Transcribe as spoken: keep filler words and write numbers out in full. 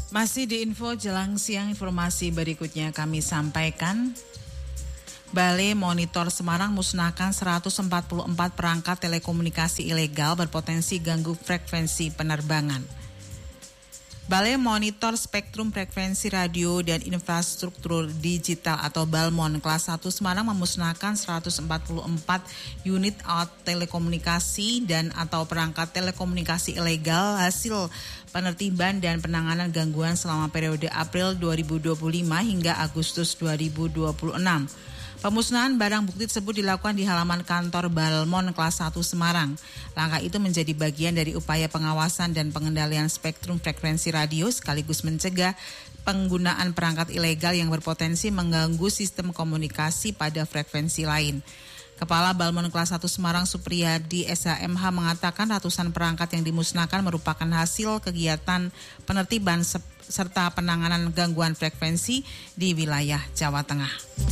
Masih di info jelang siang, informasi berikutnya kami sampaikan. Balai Monitor Semarang musnahkan seratus empat puluh empat perangkat telekomunikasi ilegal berpotensi ganggu frekuensi penerbangan. Balai Monitor Spektrum Frekuensi Radio dan Infrastruktur Digital atau Balmon kelas satu Semarang memusnahkan seratus empat puluh empat unit alat telekomunikasi dan atau perangkat telekomunikasi ilegal hasil penertiban dan penanganan gangguan selama periode April dua ribu dua puluh lima hingga Agustus dua ribu dua puluh enam. Pemusnahan barang bukti tersebut dilakukan di halaman kantor Balmon kelas satu Semarang. Langkah itu menjadi bagian dari upaya pengawasan dan pengendalian spektrum frekuensi radio sekaligus mencegah penggunaan perangkat ilegal yang berpotensi mengganggu sistem komunikasi pada frekuensi lain. Kepala Balmon kelas satu Semarang Supriyadi S H M H mengatakan ratusan perangkat yang dimusnahkan merupakan hasil kegiatan penertiban serta penanganan gangguan frekuensi di wilayah Jawa Tengah.